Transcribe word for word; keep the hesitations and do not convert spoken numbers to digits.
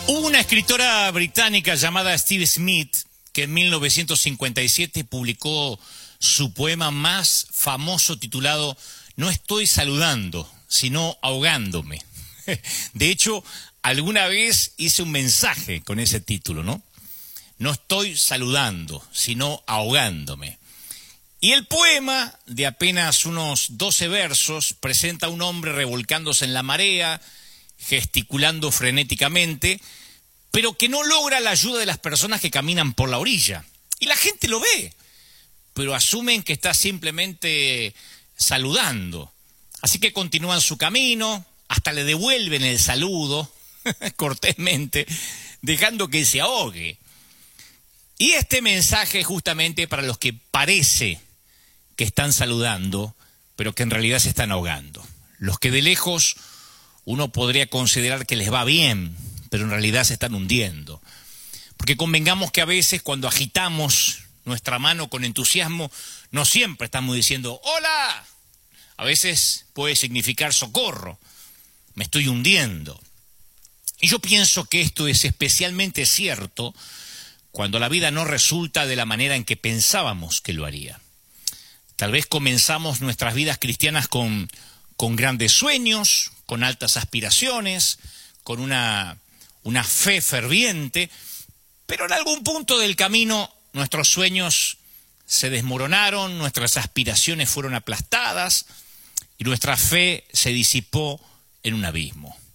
Hubo una escritora británica llamada Steve Smith que en mil novecientos cincuenta y siete publicó su poema más famoso titulado No estoy saludando, sino ahogándome. De hecho, alguna vez hice un mensaje con ese título, ¿no? No estoy saludando, sino ahogándome. Y el poema, de apenas unos doce versos, presenta a un hombre revolcándose en la marea, gesticulando frenéticamente, pero que no logra la ayuda de las personas que caminan por la orilla. Y la gente lo ve, pero asumen que está simplemente saludando. Así que continúan su camino, hasta le devuelven el saludo, cortésmente, dejando que se ahogue. Y este mensaje es justamente para los que parece que están saludando, pero que en realidad se están ahogando. Los que de lejos uno podría considerar que les va bien, pero en realidad se están hundiendo. Porque convengamos que a veces cuando agitamos nuestra mano con entusiasmo, no siempre estamos diciendo ¡hola! A veces puede significar socorro, me estoy hundiendo. Y yo pienso que esto es especialmente cierto cuando la vida no resulta de la manera en que pensábamos que lo haría. Tal vez comenzamos nuestras vidas cristianas con, con grandes sueños, con altas aspiraciones, con una, una fe ferviente, pero en algún punto del camino nuestros sueños se desmoronaron, nuestras aspiraciones fueron aplastadas y nuestra fe se disipó en un abismo.